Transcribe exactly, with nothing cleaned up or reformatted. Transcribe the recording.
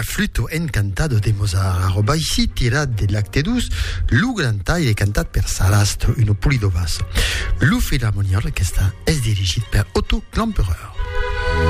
La Flûte Encantado de Mozart, roba ici tirat de l'acte douze, lo gran tall è cantat per Sarastro, un Pulido basso. Lo Philharmonia Orchestra és dirigit per Otto Klemperer.